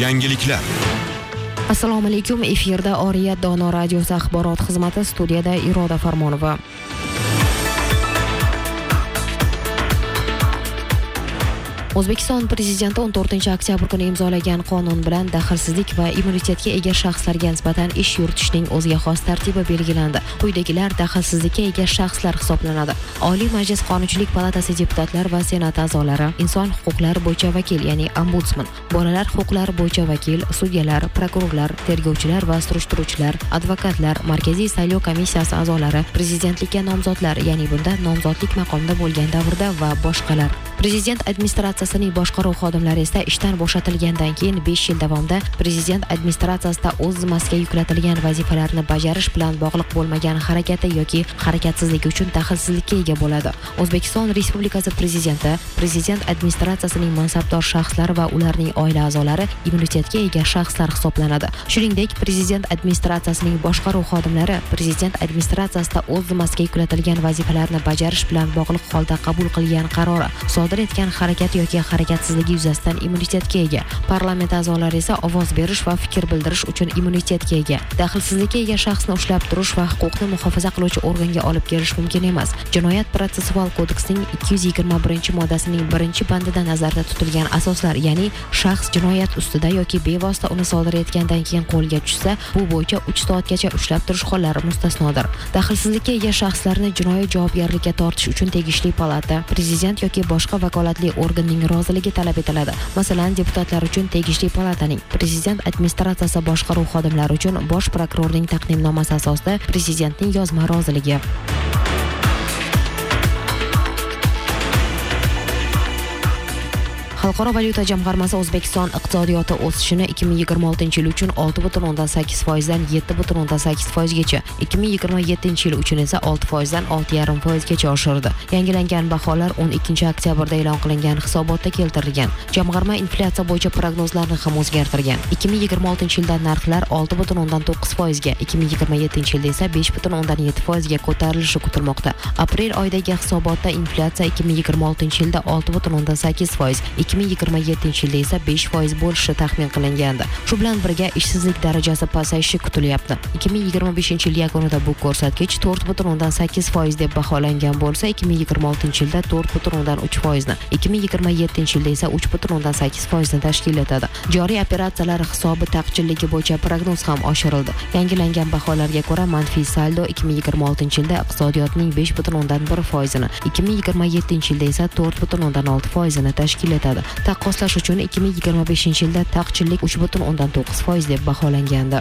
Yangiliklar. Assalomu alaykum. Efirda Oriyat Dono radiosi axborot xizmati, studiyada Iroda Farmonova. O'zbekiston prezidenti 14-oktyabr kuni imzolagan qonun bilan daxlsizlik va immunitetga ega shaxslarga nisbatan ish yuritishning o'ziga xos tartibi belgilandi. Quyidagilar daxlsizlikka ega shaxslar hisoblanadi. Oliy Majlis Qonunchilik palatasi deputatlar va senat a'zolari, inson huquqlari bo'yicha vakil, ya'ni ombudsman, bolalar huquqlari bo'yicha vakil, sudyalar, prokurorlar, tergovchilar va surishtiruvchilar, advokatlar, Markaziy saylov komissiyasi a'zolari, prezidentlikka nomzodlar, ya'ni bunda nomzodlik maqomida bo'lgan davrda va boshqalar. Prezident administratsiyasining boshqaruv xodimlari esa ishdan bo'shatilgandan keyin 5 yil davomida prezident administratsiyasida o'z zimmasiga yuklatilgan vazifalarni bajarish bilan bog'liq bo'lmagan harakati yoki harakatsizligi uchun daxlsizlikka ega bo'ladi. O'zbekiston Respublikasi prezidenti, prezident administratsiyasining mansabdor shaxslari va ularning oila a'zolari immunitetga ega shaxslar hisoblanadi. Shuningdek, prezident administratsiyasining boshqaruv xodimlari prezident administratsiyasida o'z zimmasiga yuklatilgan vazifalarni bajarish bilan bog'liq holda qabul qilgan qarori sodir etgan harakat yoki harakatsizligi yuzasidan immunitetga ega. Parlament a'zolari esa ovoz berish va fikr bildirish uchun immunitetga ega. Daxlsizlikka ega shaxsni ushlab turish va huquqni muhofaza qiluvchi organga olib kelish mumkin emas. Jinoyat protsessual kodeksining 221-moddasining 1-bandida nazarda tutilgan asoslar, ya'ni shaxs jinoyat ustida yoki bevosita uni sodir etgandan keyin qo'lga tushsa, bu bo'yicha 3 soatgacha ushlab turish hollari mustasnodir. Daxlsizlikka ega shaxslarni jinoiy javobgarlikka tortish uchun tegishli palata, prezident yoki boshqa vakolatli organning roziligi talab etiladi. Masalan, deputatlar uchun tegishli palataning, prezident administratsiyasi boshqaruv xodimlari uchun bosh prokurorning taqdimnomasi asosida prezidentning yozma roziligi. Xalqaro valyuta jamg'armasi O'zbekiston iqtisodiyoti o'sishini 2026-yil uchun 6.8% dan 7.8%gacha, 2027-yil uchun esa 6% dan 6.5%gacha oshirdi. Yangilangan baholar 12-oktyabrda e'lon qilingan hisobotda keltirilgan. Jamg'arma inflyatsiya bo'yicha prognozlarni ham o'zgartirgan. 2026-yilda narxlar 6.9% ga, 2027-yilda esa 5.7% ga ko'tarilishi kutilmoqda. Aprel oyidagi hisobotda inflyatsiya 2026-yilda 6.8%, 2027-yilda esa 5% bo'lishi taxmin qilingandi. Shu bilan birga ishsizlik darajasi pasayishi kutilyapti. 2025-yil yakunida bu ko'rsatkich 4.8% deb baholangan bo'lsa, 2026-yilda 4.3% ni, 2027-yilda esa 3.8% ni tashkil etadi. Joriy operatsiyalar hisobi taqchilligi bo'yicha prognoz ham oshirildi. Yangilangan baholarga ko'ra, manfiy saldo 2026-yilda iqtisodiyotning 5.1% ni, 2027-yilda esa 4.6% ni tashkil etadi. Taqqoslash uchun 2025-yilda taqchillik 3.9% deb baholangandi.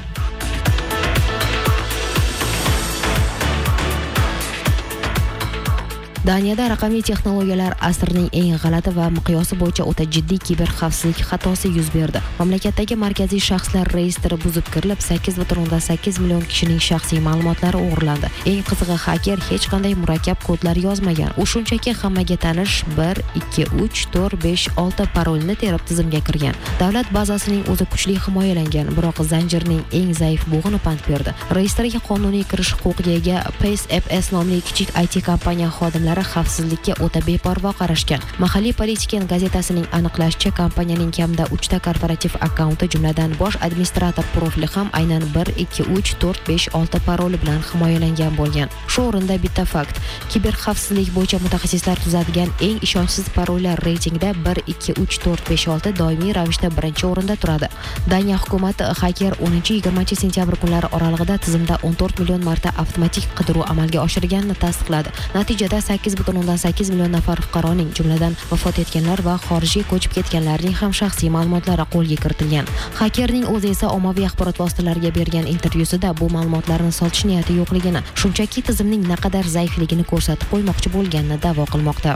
Daniyada raqamli texnologiyalar asrining eng g'alati va miqyosi bo'yicha o'ta jiddiy kiberxavfsizlik xatosi yuz berdi. Mamlakatdagi markaziy shaxslar reyestri buzib kirilib, 8.8 million kishining shaxsiy ma'lumotlari o'g'irlandi. Eng qizig'i, haker hech qanday murakkab kodlar yozmagan. U shunchaki hammaga tanish 1, 2, 3, 4, 5, 6 parolni terib tizimga kirgan. Davlat bazasining o'zi kuchli himoyalangan, biroq zanjirning eng zaif bug'ini pand berdi. Reyestrga qonuniy kirish huquqiga ega PaceAppS nomli kichik IT kompaniya xodimlari xavfsizlikka o'ta beparvo qarashgan. Mahalliy Politiken gazetasining aniqlashicha, kompaniyaning kamida 3 ta korporativ akkaunti, jumladan bosh administrator profili ham aynan 1, 2, 3, 4, 5, 6 paroli bilan himoyalangan bo'lgan. Shu o'rinda bitta fakt: kiberxavfsizlik bo'yicha mutaxassislar tuzadigan eng ishonchsiz parollar reytingida 1, 2, 3, 4, 5, 6 doimiy ravishda birinchi o'rinda turadi. Daniya hukumati haker 10-20 sentyabr kunlari oralig'ida tizimda 14 million marta avtomatik qidiruv amalga oshirganini tasdiqladi. Natijada 8.8 million nafar fuqaroning, jumladan vafot etganlar va xorijga ko'chib ketganlarning ham shaxsiy ma'lumotlari qo'lga kiritilgan. Hakerning o'zi esa ommaviy axborot vositalariga bergan intervyusida bu ma'lumotlarni sotish niyati yo'qligini, shunchaki tizimning naqadar zaifligini ko'rsatib qo'ymoqchi bo'lganini da'vo qilmoqda.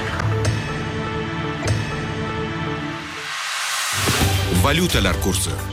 Valyutalar kursi.